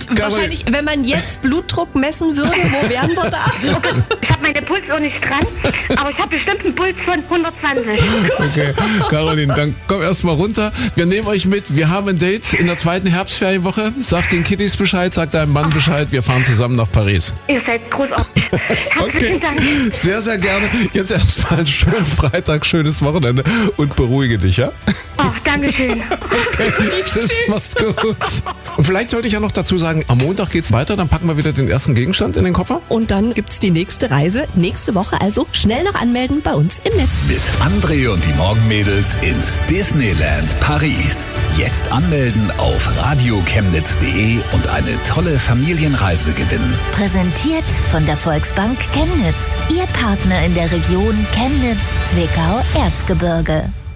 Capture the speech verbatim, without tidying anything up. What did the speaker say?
wahrscheinlich, wenn man jetzt Blutdruck messen würde, wo wären wir da? Ich habe meine Pulsuhr nicht dran, aber ich habe bestimmt einen Puls von hundertzwanzig. Okay, Caroline, dann komm erst mal runter. Wir nehmen euch mit. Wir haben ein Date in der zweiten Herbstferienwoche. Sag den Kiddies Bescheid, sag deinem Mann Bescheid. Wir fahren zusammen nach Paris. Ihr seid großartig. Herzlichen Okay, Dank. sehr, sehr gerne. Jetzt erstmal einen schönen Freitag, schönes Wochenende und beruhige dich, ja? Oh, danke schön. Okay, tschüss, mach's gut. Und vielleicht sollte ich ja noch dazu sagen, am Montag geht's weiter, dann packen wir wieder den ersten Gegenstand in den Koffer. Und dann gibt's die nächste Reise nächste Woche. Also schnell noch anmelden bei uns im Netz. Mit André und die Morgenmädels ins Disneyland Paris. Jetzt anmelden auf radio chemnitz punkt de und eine tolle Familienreise gewinnen. Präsentiert von der Volksbank Chemnitz. Ihr Partner in der Region Chemnitz, Zwickau, Erzgebirge.